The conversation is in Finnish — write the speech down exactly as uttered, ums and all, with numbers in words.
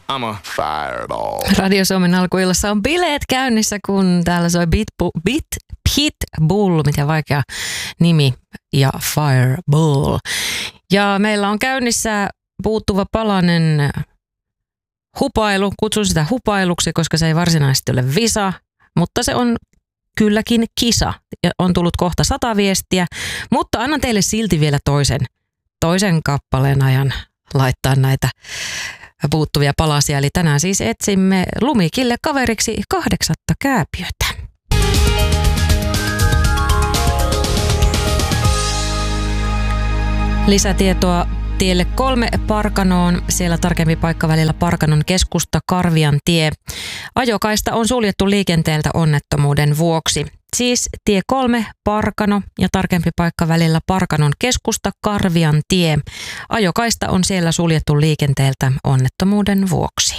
I'm a fireball. Radio Suomen alkuillassa on bileet käynnissä, kun täällä soi Beat, Beat Pitbull, miten vaikea nimi, ja Fireball. Ja meillä on käynnissä puuttuva palanen hupailu. Kutsun sitä hupailuksi, koska se ei varsinaisesti ole visa, mutta se on kylläkin kisa. On tullut kohta sata viestiä, mutta annan teille silti vielä toisen, toisen kappaleen ajan laittaa näitä puuttuvia palasia. Eli tänään siis etsimme Lumikille kaveriksi kahdeksatta kääpiötä. Lisätietoa tielle kolme Parkanoon, siellä tarkempi paikka välillä Parkanon keskusta Karvian tie. Ajokaista on suljettu liikenteeltä onnettomuuden vuoksi. Siis tie kolme Parkano ja tarkempi paikka välillä Parkanon keskusta Karvian tie. Ajokaista on siellä suljettu liikenteeltä onnettomuuden vuoksi.